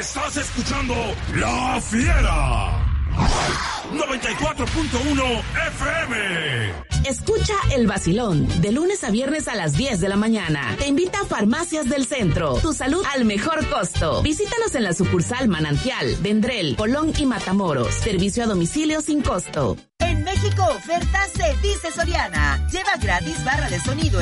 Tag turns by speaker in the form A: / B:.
A: Estás escuchando La Fiera 94.1 FM.
B: Escucha El Vacilón de lunes a viernes a las 10 de la mañana. Te invita a Farmacias del Centro. Tu salud al mejor costo. Visítanos en la sucursal Manantial, Vendrell, Colón y Matamoros. Servicio a domicilio sin costo.
C: En México, oferta se dice Soriana. Lleva gratis barra de sonido